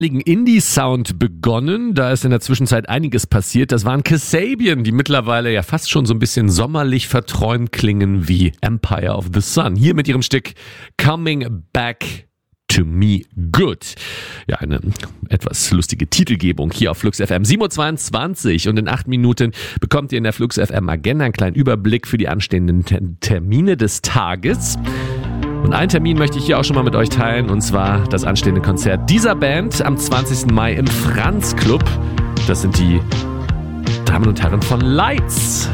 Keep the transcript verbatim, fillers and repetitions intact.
Indie-Sound begonnen. Da ist in der Zwischenzeit einiges passiert. Das waren Kasabian, die mittlerweile ja fast schon so ein bisschen sommerlich verträumt klingen wie Empire of the Sun. Hier mit ihrem Stück Coming Back to Me Good. Ja, eine etwas lustige Titelgebung hier auf Flux F M. sieben Uhr zweiundzwanzig und in acht Minuten bekommt ihr in der Flux F M Agenda einen kleinen Überblick für die anstehenden Termine des Tages. Und einen Termin möchte ich hier auch schon mal mit euch teilen, und zwar das anstehende Konzert dieser Band am zwanzigsten Mai im Franz Club. Das sind die Damen und Herren von Lights.